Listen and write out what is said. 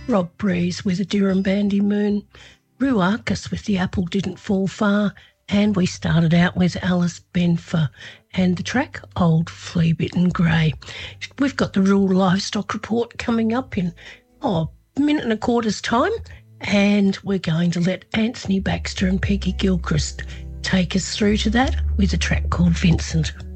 Rob Breeze with a Dirrambandy Moon, Rue Arcus with The Apple Didn't Fall Far, and we started out with Alice Benfer and the track Old Flea-Bitten Grey. We've got the rural livestock report coming up in a minute and a quarter's time, and we're going to let Anthony Baxter and Peggy Gilchrist take us through to that with a track called Vincent.